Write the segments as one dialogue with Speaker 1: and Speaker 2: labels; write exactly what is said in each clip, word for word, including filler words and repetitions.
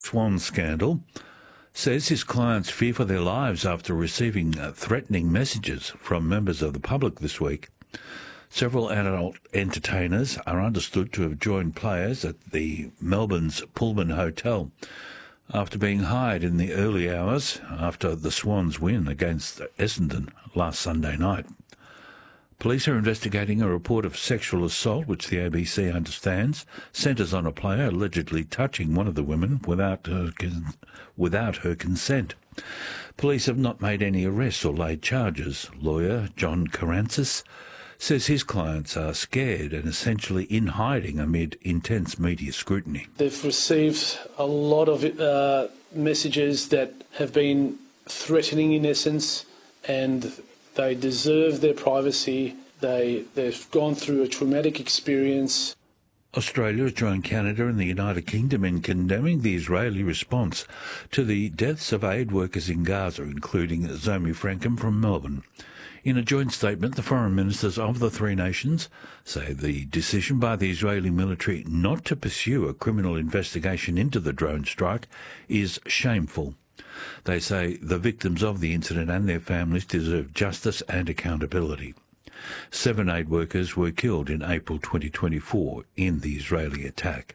Speaker 1: Swan scandal, says his clients fear for their lives after receiving uh, threatening messages from members of the public this week. Several adult entertainers are understood to have joined players at the Melbourne's Pullman Hotel after being hired in the early hours after the Swans' win against Essendon last Sunday night. Police are investigating a report of sexual assault, which the A B C understands centres on a player allegedly touching one of the women without her, without her consent. Police have not made any arrests or laid charges. Lawyer John Karantzis says his clients are scared and essentially in hiding amid intense media scrutiny.
Speaker 2: They've received a lot of uh, messages that have been threatening in essence, and they deserve their privacy. They, they've gone through a traumatic experience.
Speaker 1: Australia has joined Canada and the United Kingdom in condemning the Israeli response to the deaths of aid workers in Gaza, including Zomi Frankham from Melbourne. In a joint statement, the foreign ministers of the three nations say the decision by the Israeli military not to pursue a criminal investigation into the drone strike is shameful. They say the victims of the incident and their families deserve justice and accountability. Seven aid workers were killed in April twenty twenty-four in the Israeli attack.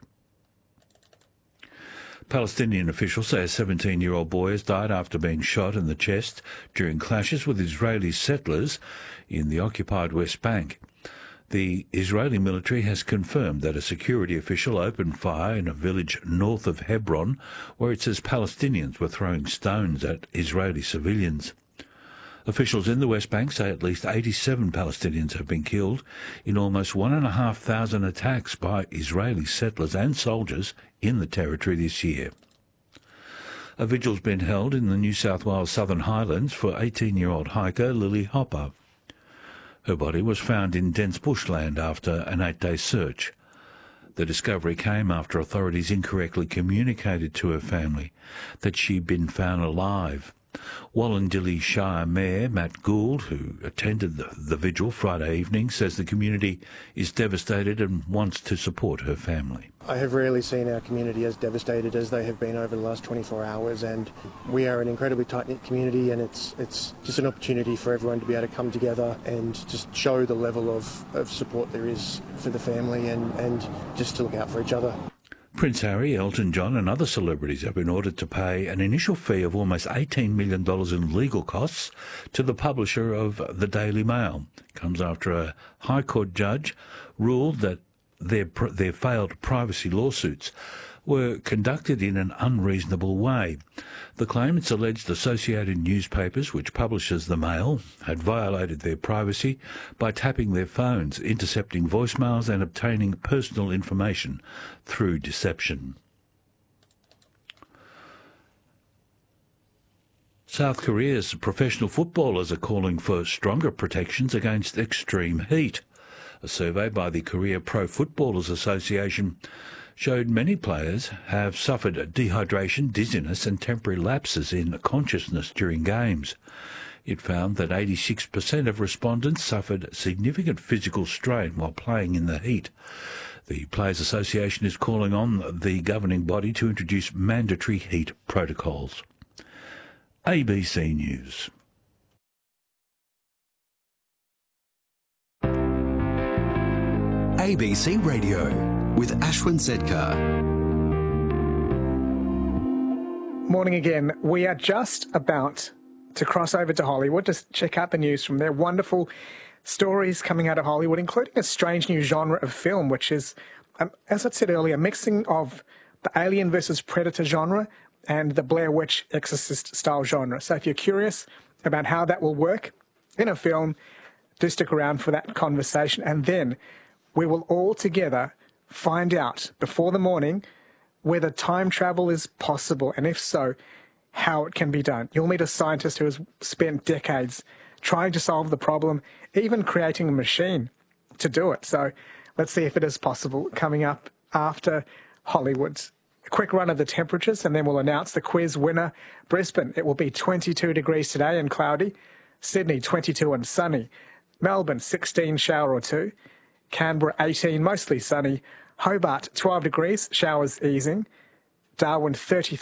Speaker 1: Palestinian officials say a seventeen-year-old boy has died after being shot in the chest during clashes with Israeli settlers in the occupied West Bank. The Israeli military has confirmed that a security official opened fire in a village north of Hebron, where it says Palestinians were throwing stones at Israeli civilians. Officials in the West Bank say at least eighty-seven Palestinians have been killed in almost one and a half thousand attacks by Israeli settlers and soldiers in the territory this year. A vigil's been held in the New South Wales Southern Highlands for eighteen-year-old hiker Lily Hopper. Her body was found in dense bushland after an eight-day search. The discovery came after authorities incorrectly communicated to her family that she'd been found alive. Wallandilly Shire Mayor Matt Gould, who attended the, the vigil Friday evening, says the community is devastated and wants to support her family.
Speaker 3: I have rarely seen our community as devastated as they have been over the last twenty-four hours, and we are an incredibly tight-knit community, and it's it's just an opportunity for everyone to be able to come together and just show the level of, of support there is for the family and, and just to look out for each other.
Speaker 1: Prince Harry, Elton John and other celebrities have been ordered to pay an initial fee of almost eighteen million dollars in legal costs to the publisher of the Daily Mail. It comes after a High Court judge ruled that their, their failed privacy lawsuits were conducted in an unreasonable way. The claimants alleged Associated Newspapers, which publishes the Mail, had violated their privacy by tapping their phones, intercepting voicemails and obtaining personal information through deception. South Korea's professional footballers are calling for stronger protections against extreme heat. A survey by the Korea Pro Footballers Association showed many players have suffered dehydration, dizziness and temporary lapses in consciousness during games. It found that eighty-six percent of respondents suffered significant physical strain while playing in the heat. The Players Association is calling on the governing body to introduce mandatory heat protocols. A B C News.
Speaker 4: A B C Radio with Ashwin Zedkar.
Speaker 5: Morning again. We are just about to cross over to Hollywood to check out the news from there. Wonderful stories coming out of Hollywood, including a strange new genre of film, which is, um, as I said earlier, a mixing of the Alien versus Predator genre and the Blair Witch Exorcist style genre. So if you're curious about how that will work in a film, do stick around for that conversation. And then we will all together find out before the morning whether time travel is possible, and if so, how it can be done. You'll meet a scientist who has spent decades trying to solve the problem, even creating a machine to do it. So let's see if it is possible, coming up after Hollywood. A quick run of the temperatures, and then we'll announce the quiz winner. Brisbane, it will be twenty-two degrees today and cloudy. Sydney, twenty-two and sunny. Melbourne, sixteen, shower or two. Canberra, eighteen, mostly sunny. Hobart, twelve degrees, showers easing. Darwin, thirty-three.